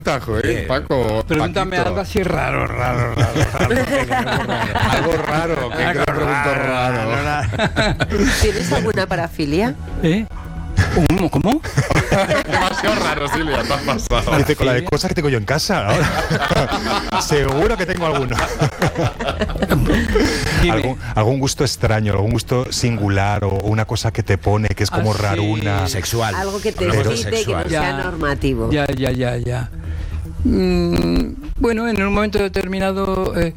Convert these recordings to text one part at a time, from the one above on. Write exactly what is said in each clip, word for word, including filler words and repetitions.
Tajo, ¿eh, Paco? Pregúntame Paquito. algo así raro, raro, raro, raro. Algo raro, que Algo te pregunto raro. raro. ¿Tienes alguna parafilia? ¿Eh? ¿Cómo? ¿Cómo? Demasiado raro, Silvia, te has pasado. Dice, con la de cosas que tengo yo en casa ahora. Seguro que tengo alguno. ¿Algún, algún gusto extraño, algún gusto singular o una cosa que te pone que es como Ah, sí. raruna. Sexual. Algo que te Pero excite, que sexual. no sea Ya. normativo. Ya, ya, ya, ya. Mm, bueno, en un momento determinado, eh,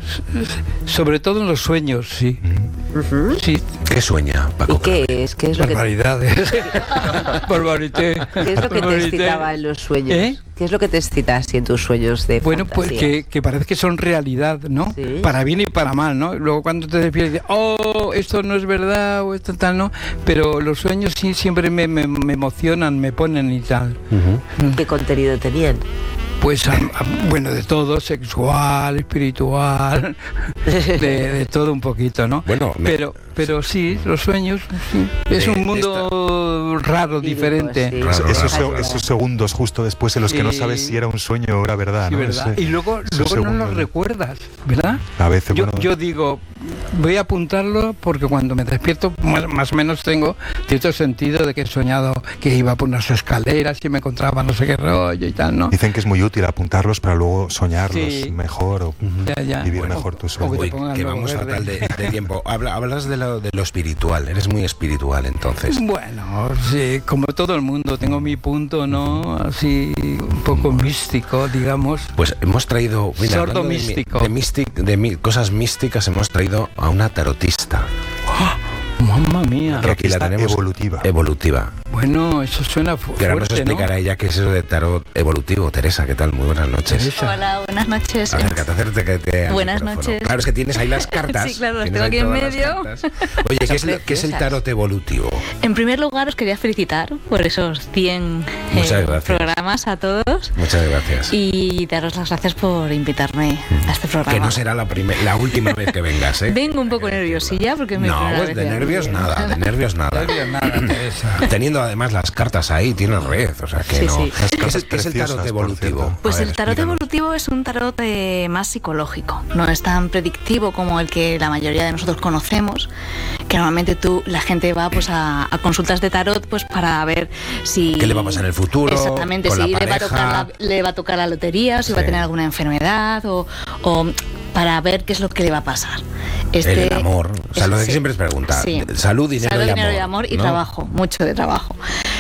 sobre todo en los sueños, sí. Ujú. Sí, ¿Qué sueña, Paco? ¿Y qué es? ¿Qué es lo que, barbaridades. Barbarité. qué es lo que te Barbarité. excitaba en los sueños? ¿Eh? ¿Qué es lo que te excita así en tus sueños de Bueno, pues fantasía? que, que parece que son realidad, ¿no? Sí. Para bien y para mal, ¿no? Luego cuando te despiertas, dices, oh, esto no es verdad o esto tal, ¿no? Pero los sueños sí siempre me, me, me emocionan, me ponen y tal. ¿Qué contenido tenían? Pues, a- a- bueno, de todo, sexual, espiritual, de, de todo un poquito, ¿no? Bueno, me- pero, pero sí, los sueños, sí. Es De- un de mundo raro, Idílico, diferente. sí. Raro, Esos, raro, se- raro. esos segundos justo después en los que no Sí. sabes si era un sueño o era verdad, Sí, ¿no? ¿verdad? Ese- Y luego, esos luego no lo segundos. recuerdas, ¿verdad? A veces, Yo, bueno, yo digo, voy a apuntarlo porque cuando me despierto más, más o menos tengo cierto sentido de que he soñado que iba por unas escaleras y me encontraba no sé qué rollo y tal, ¿no? dicen que es muy útil apuntarlos para luego soñarlos Sí. mejor o Ya, ya. vivir Bueno, mejor tus o que sueños. te Uy, pongan que luego vamos verde. fatal de, de tiempo. Habla- hablas de lo, de lo espiritual, eres muy espiritual entonces. Bueno, sí, como todo el mundo, tengo mi punto, ¿no? Así, un poco místico, digamos. Pues hemos traído, mira, Sordo hablando de mi- místico. de, místic- de mi- cosas místicas, hemos traído a una tarotista. Mamma mía. Que aquí la Tarotista tenemos evolutiva. Evolutiva. Bueno, eso suena fu- Que ahora nos fuerte, ¿no? explicará ella qué es eso de tarot evolutivo. Teresa, ¿qué tal? Muy buenas noches. Teresa. Hola, buenas noches. Acércate, acércate al Buenas micrófono. noches. Claro, es que tienes ahí las cartas. Sí, claro, las Tienes tengo ahí aquí en todas las medio. cartas. Oye, ¿qué Son es, lo- qué es el preciosas. tarot evolutivo? En primer lugar, os quería felicitar por esos cien eh, Muchas gracias. programas a todos Muchas gracias. y daros las gracias por invitarme a este programa. Que no será la, primer- la última vez que vengas, ¿eh? Vengo un poco nerviosilla porque es mi No, primera pues vez de aquí. nervios nada, de nervios nada. No digas nada, Teresa. Teniendo además las cartas ahí, tienes red, o sea que Sí, no. sí. ¿Qué es, el- cartas qué es el preciosas, tarot por evolutivo? cierto. Pues A ver, el tarot explícanos. evolutivo es un tarot eh, más psicológico, no es tan predictivo como el que la mayoría de nosotros conocemos, que normalmente tú, la gente va pues a, a consultas de tarot pues para ver si... ¿Qué le va a pasar en el futuro? Exactamente, con si la le va, a pareja? tocar la, le va a tocar la lotería, o si va a Sí. tener alguna enfermedad o, o para ver qué es lo que le va a pasar. Este, el amor, o sea, lo de que sí. siempre es preguntar. Sí. Salud, dinero, Salud, y, dinero amor, y amor y ¿no? trabajo, mucho de trabajo.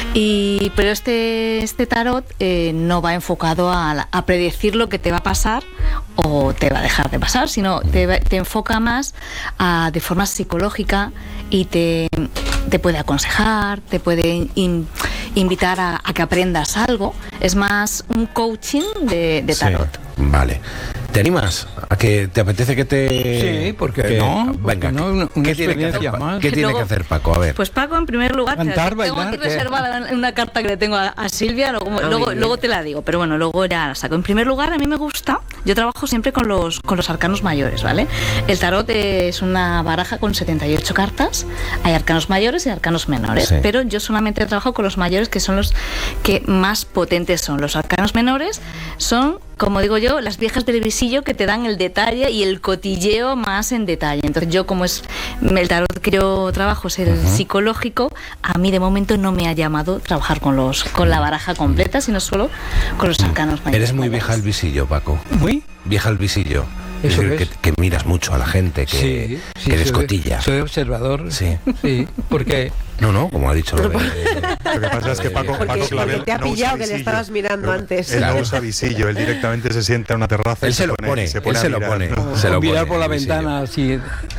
Y, pero este, este tarot eh, no va enfocado a, la- a predecir lo que te va a pasar o te va a dejar de pasar, sino te, va- te enfoca más a, de forma psicológica y te, te puede aconsejar, te puede in- invitar a, a que aprendas algo. Es más un coaching de, de Sí. tarot. Vale. ¿Te animas? ¿A que te apetece que te...? Sí, ¿por qué que- no? ¿Por Venga, qué no? Una- una ¿qué tiene que hacer, experiencia Pa- más. ¿Qué tiene Luego- que hacer Paco? A ver. Pues Paco, en primer lugar, te- Cantar, tengo bailar, aquí ¿qué? reservada una carta que le tengo a, a Silvia, luego, Ah, muy luego, bien. luego te la digo, pero bueno, luego ya la saco. En primer lugar, a mí me gusta, yo trabajo siempre con los, con los arcanos mayores, ¿vale? El tarot es una baraja con setenta y ocho cartas, hay arcanos mayores y arcanos menores, Sí. pero yo solamente trabajo con los mayores, que son los que más potentes son. Los arcanos menores son, como digo yo, las viejas del visillo que te dan el detalle y el cotilleo más en detalle. Entonces yo, como es el tarot que yo trabajo es el psicológico, a mí de momento no me ha llamado trabajar con los con la baraja completa, sino solo con los arcanos mayores. Eres muy vieja al visillo, Paco. Muy. Vieja al visillo. Es ¿Eso decir, qué que, es? que miras mucho a la gente, que, Sí, sí, que eres soy- cotilla. Soy observador. Sí. Sí, porque No, no, como ha dicho lo de... Lo que pasa es que Paco, Porque, Paco Clavel porque te ha no usa pillado que le visillo. estabas mirando Pero antes. Él Claro. no usa visillo, él directamente se sienta en una terraza. Él y se lo pone- pone, y se él pone a se lo mirar, pone. ¿no? Se lo mirar pone, por la el visillo. ventana así.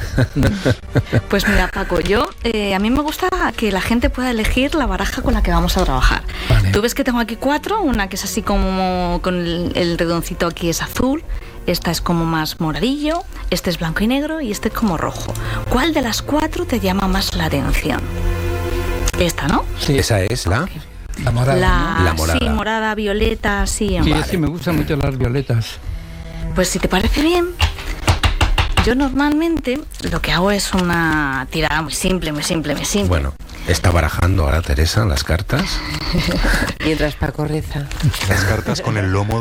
Pues mira, Paco, yo eh, a mí me gusta que la gente pueda elegir la baraja con la que vamos a trabajar. Vale. Tú ves que tengo aquí cuatro, una que es así como con el, el redoncito aquí es azul, esta es como más moradillo, este es blanco y negro y este es como rojo. ¿Cuál de las cuatro te llama más la atención? Esta, ¿no? Sí, Esa es la... la morada. La, La morada. Sí, morada, violeta, sí. ¿no? Sí, vale. es que me gustan mucho las violetas. Pues si te parece bien, yo normalmente lo que hago es una tirada muy simple, muy simple, muy simple. Bueno. ¿Está barajando ahora Teresa las cartas? Mientras Paco reza. Las cartas con el lomo